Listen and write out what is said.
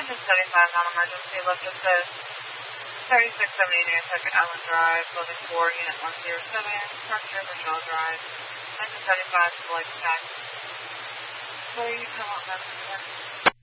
Engine 75 non-emergency, left us at 3670 Nantucket Island Drive, building 4, unit 107, Park River Shell Drive, Engine 75 to Lake Tax. So you come up, Messenger.